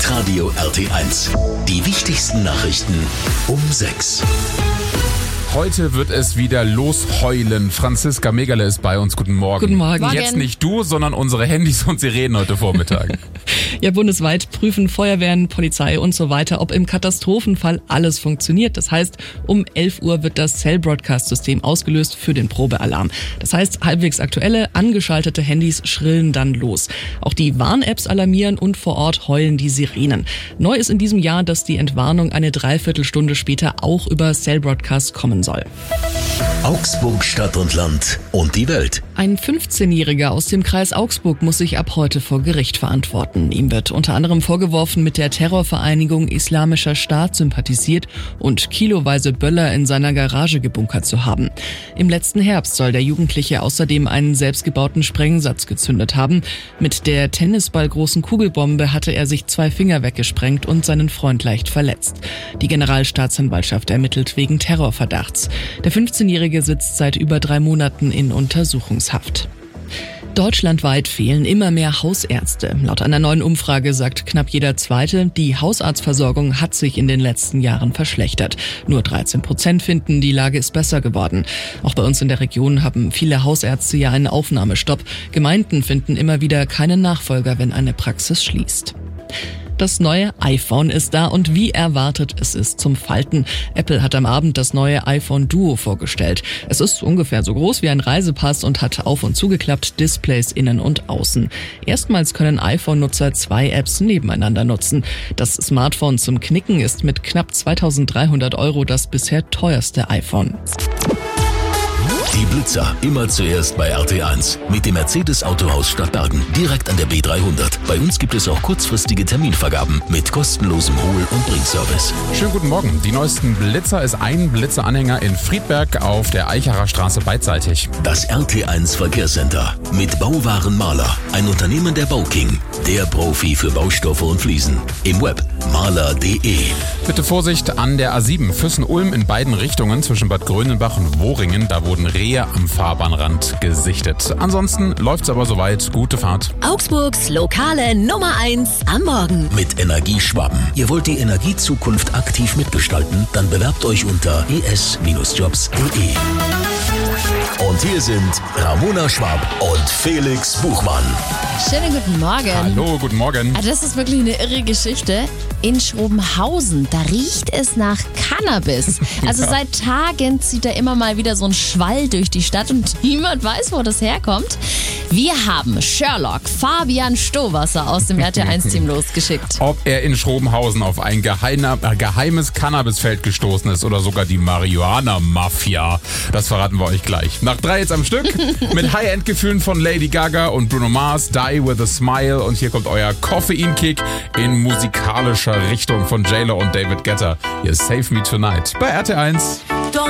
Hitradio RT1. Die wichtigsten Nachrichten um 6. Heute wird es wieder losheulen. Franziska Megale ist bei uns. Guten Morgen. Guten Morgen. Jetzt nicht du, sondern unsere Handys und Sirenen heute Vormittag. Ja, bundesweit prüfen Feuerwehren, Polizei und so weiter, ob im Katastrophenfall alles funktioniert. Das heißt, um 11 Uhr wird das Cell-Broadcast-System ausgelöst für den Probealarm. Das heißt, halbwegs aktuelle, angeschaltete Handys schrillen dann los. Auch die Warn-Apps alarmieren und vor Ort heulen die Sirenen. Neu ist in diesem Jahr, dass die Entwarnung eine Dreiviertelstunde später auch über Cell-Broadcast kommen soll. Augsburg, Stadt und Land und die Welt. Ein 15-Jähriger aus dem Kreis Augsburg muss sich ab heute vor Gericht verantworten. Ihm wird unter anderem vorgeworfen, mit der Terrorvereinigung Islamischer Staat sympathisiert und kiloweise Böller in seiner Garage gebunkert zu haben. Im letzten Herbst soll der Jugendliche außerdem einen selbstgebauten Sprengsatz gezündet haben. Mit der tennisballgroßen Kugelbombe hatte er sich 2 Finger weggesprengt und seinen Freund leicht verletzt. Die Generalstaatsanwaltschaft ermittelt wegen Terrorverdachts. Der 15-Jährige sitzt seit über 3 Monaten in Untersuchungshaft. Deutschlandweit fehlen immer mehr Hausärzte. Laut einer neuen Umfrage sagt knapp jeder Zweite, die Hausarztversorgung hat sich in den letzten Jahren verschlechtert. Nur 13% finden, die Lage ist besser geworden. Auch bei uns in der Region haben viele Hausärzte ja einen Aufnahmestopp. Gemeinden finden immer wieder keinen Nachfolger, wenn eine Praxis schließt. Das neue iPhone ist da und wie erwartet, es ist zum Falten. Apple hat am Abend das neue iPhone Duo vorgestellt. Es ist ungefähr so groß wie ein Reisepass und hat auf- und zugeklappt Displays innen und außen. Erstmals können iPhone-Nutzer 2 Apps nebeneinander nutzen. Das Smartphone zum Knicken ist mit knapp 2.300 € das bisher teuerste iPhone. Die Blitzer immer zuerst bei RT1 mit dem Mercedes Autohaus Stadtbergen direkt an der B300. Bei uns gibt es auch kurzfristige Terminvergaben mit kostenlosem Hol- und Bringservice. Schönen guten Morgen. Die neuesten Blitzer ist ein Blitzeranhänger in Friedberg auf der Eichacher Straße beidseitig. Das RT1 Verkehrscenter mit Bauwaren Maler, ein Unternehmen der Bauking, der Profi für Baustoffe und Fliesen. Im Web maler.de. Bitte Vorsicht an der A7 Füssen-Ulm in beiden Richtungen zwischen Bad Grönenbach und Wohringen. Da wurden Rehe am Fahrbahnrand gesichtet. Ansonsten läuft's aber soweit. Gute Fahrt. Augsburgs lokale Nummer 1 am Morgen. Mit Energieschwaben. Ihr wollt die Energiezukunft aktiv mitgestalten? Dann bewerbt euch unter es-jobs.de. Und hier sind Ramona Schwab und Felix Buchmann. Schönen guten Morgen. Hallo, guten Morgen. Also das ist wirklich eine irre Geschichte. In Schrobenhausen, da riecht es nach Cannabis. Also seit Tagen zieht da immer mal wieder so ein Schwall durch die Stadt und niemand weiß, wo das herkommt. Wir haben Sherlock Fabian Stowasser aus dem RT1-Team losgeschickt. Ob er in Schrobenhausen auf ein geheimes Cannabisfeld gestoßen ist oder sogar die Marihuana-Mafia, das verraten wir euch gleich. Nach 3 jetzt am Stück mit High-End-Gefühlen von Lady Gaga und Bruno Mars, Die With A Smile, und hier kommt euer Koffein-Kick in musikalischer Richtung von J-Lo und David Guetta. Hier ist Save Me Tonight bei RT1.